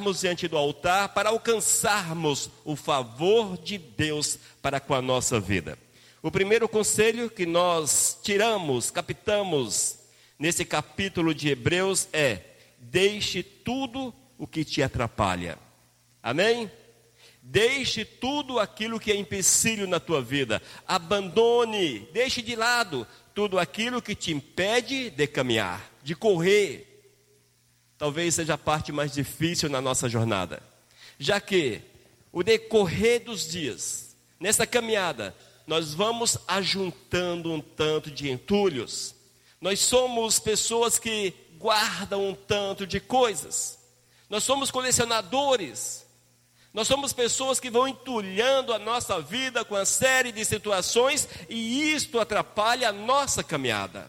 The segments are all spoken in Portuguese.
chegarmos diante do altar para alcançarmos o favor de Deus para com a nossa vida. O primeiro conselho que nós captamos nesse capítulo de Hebreus é: deixe tudo o que te atrapalha. Amém? Deixe tudo aquilo que é empecilho na tua vida. Abandone, deixe de lado tudo aquilo que te impede de caminhar, de correr. Talvez seja a parte mais difícil na nossa jornada, já que o decorrer dos dias, nessa caminhada, nós vamos ajuntando um tanto de entulhos. Nós somos pessoas que guardam um tanto de coisas. Nós somos colecionadores. Nós somos pessoas que vão entulhando a nossa vida com uma série de situações, e isto atrapalha a nossa caminhada.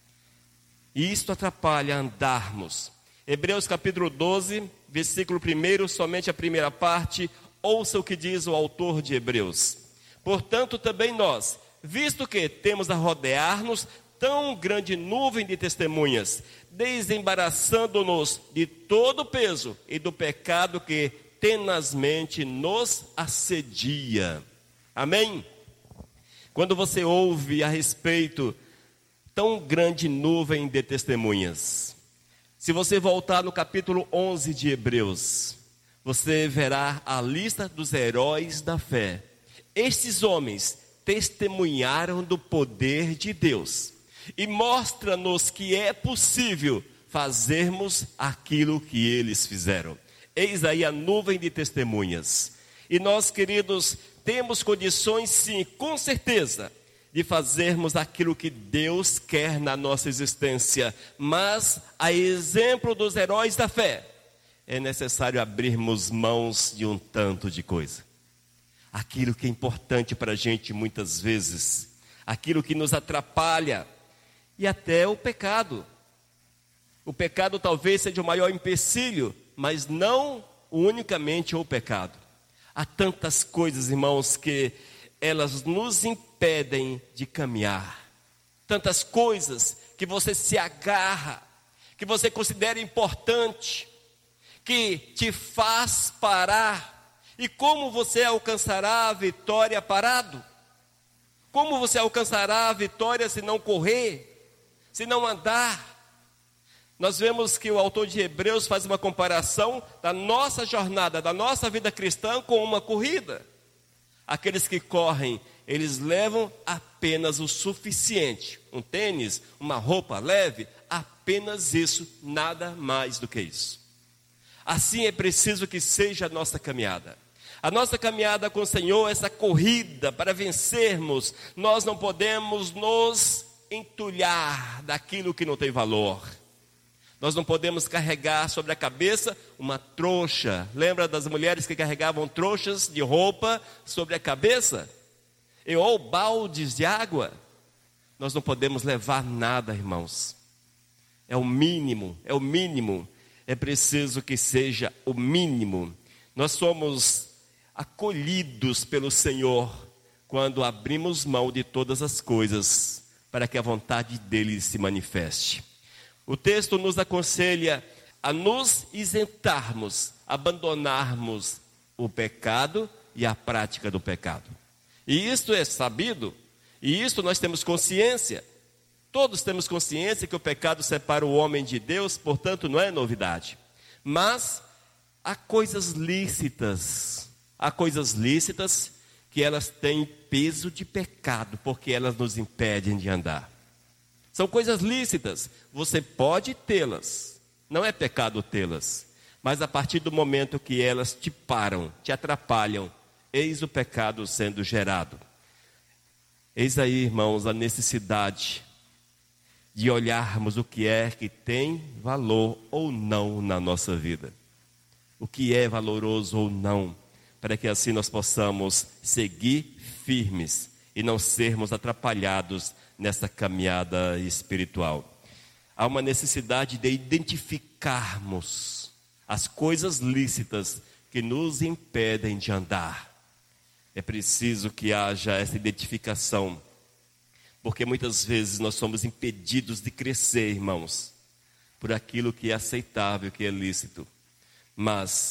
E isto atrapalha andarmos. Hebreus capítulo 12, versículo 1, somente a primeira parte, ouça o que diz o autor de Hebreus. Portanto, também nós, visto que temos a rodear-nos tão grande nuvem de testemunhas, desembaraçando-nos de todo o peso e do pecado que tenazmente nos assedia. Amém? Quando você ouve a respeito tão grande nuvem de testemunhas, se você voltar no capítulo 11 de Hebreus, você verá a lista dos heróis da fé. Estes homens testemunharam do poder de Deus e mostra-nos que é possível fazermos aquilo que eles fizeram. Eis aí a nuvem de testemunhas. E nós, queridos, temos condições sim, com certeza, de fazermos aquilo que Deus quer na nossa existência. Mas, a exemplo dos heróis da fé, é necessário abrirmos mãos de um tanto de coisa. Aquilo que é importante para a gente muitas vezes, aquilo que nos atrapalha, e até o pecado. O pecado talvez seja o maior empecilho, mas não unicamente o pecado. Há tantas coisas, irmãos, que elas nos impedem de caminhar. Tantas coisas que você se agarra, que você considera importante, que te faz parar. E como você alcançará a vitória parado? Como você alcançará a vitória se não correr, se não andar? Nós vemos que o autor de Hebreus faz uma comparação da nossa jornada, da nossa vida cristã com uma corrida. Aqueles que correm, eles levam apenas o suficiente. Um tênis, uma roupa leve, apenas isso, nada mais do que isso. Assim é preciso que seja a nossa caminhada. A nossa caminhada com o Senhor, essa corrida para vencermos, nós não podemos nos entulhar daquilo que não tem valor. Nós não podemos carregar sobre a cabeça uma trouxa. Lembra das mulheres que carregavam trouxas de roupa sobre a cabeça? Ou baldes de água? Nós não podemos levar nada, irmãos. É o mínimo, é o mínimo. É preciso que seja o mínimo. Nós somos acolhidos pelo Senhor quando abrimos mão de todas as coisas para que a vontade dele se manifeste. O texto nos aconselha a nos isentarmos, abandonarmos o pecado e a prática do pecado. E isto é sabido, e isto nós temos consciência. Todos temos consciência que o pecado separa o homem de Deus, portanto não é novidade. Mas há coisas lícitas que elas têm peso de pecado, porque elas nos impedem de andar. São coisas lícitas, você pode tê-las, não é pecado tê-las, mas a partir do momento que elas te param, te atrapalham, eis o pecado sendo gerado. Eis aí, irmãos, a necessidade de olharmos o que é que tem valor ou não na nossa vida. O que é valoroso ou não, para que assim nós possamos seguir firmes e não sermos atrapalhados nessa caminhada espiritual. Há uma necessidade de identificarmos as coisas lícitas que nos impedem de andar. É preciso que haja essa identificação, porque muitas vezes nós somos impedidos de crescer, irmãos, por aquilo que é aceitável, que é lícito. Mas